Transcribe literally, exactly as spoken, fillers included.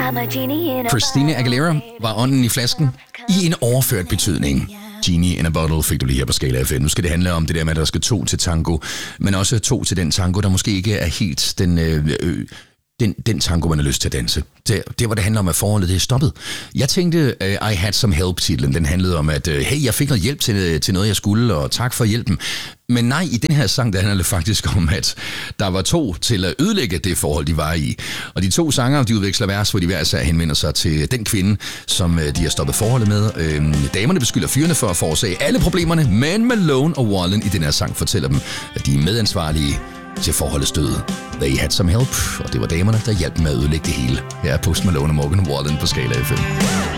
Christina Aguilera var ånden i flasken i en overført betydning. Genie in a Bottle fik du lige her på Skala F M. Nu skal det handle om det der med, at der skal to til tango, men også to til den tango, der måske ikke er helt den... Øh, øh, Den, den tango, man har lyst til at danse. Det, det var det handler om, at forholdet det er stoppet. Jeg tænkte, uh, I Had Some Help-titlen, den handlede om, at uh, hey, jeg fik noget hjælp til, til noget, jeg skulle, og tak for hjælpen. Men nej, i den her sang, der handler det faktisk om, at der var to til at ødelægge det forhold, de var i. Og de to sanger, de udveksler vers, hvor de hver især henvender sig til den kvinde, som uh, de har stoppet forholdet med. Uh, damerne beskylder fyrene for at forårsage alle problemerne, men Malone og Wallen i den her sang fortæller dem, at de er medansvarlige til forholdets død. They had some help, og det var damerne, der hjalp med at ødelægge det hele. Her er Post Malone og Morgan Wallen på Skala F M.